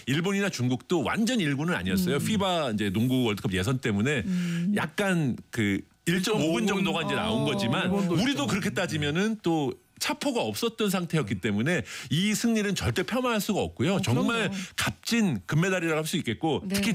일본이나 중국도 완전 1군은 아니었어요. 피바 이제 농구 월드컵 예선 때문에 약간 그 1.5군 정도가 이제 나온 거지만 우리도 그렇게 따지면은 또 차포가 없었던 상태였기 때문에 이 승리는 절대 폄하할 수가 없고요. 정말 값진 금메달이라고 할 수 있겠고 네. 특히